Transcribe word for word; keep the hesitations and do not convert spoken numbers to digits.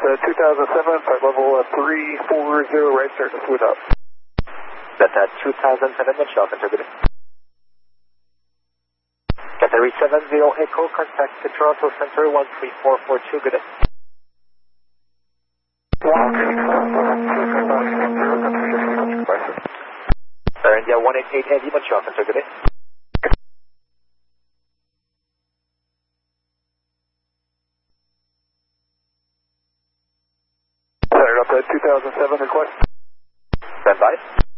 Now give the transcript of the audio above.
Delta two thousand seven, flight level uh, three four zero, right, start to smooth up. Delta two thousand seven, Mitchell, enter good day. Delta three seven zero Echo, contact the Toronto Center one three four four two, good day. Sir, India one eight eight Heavy, Montreal Center, good day. Sorry, Delta two thousand seven, request. Stand by.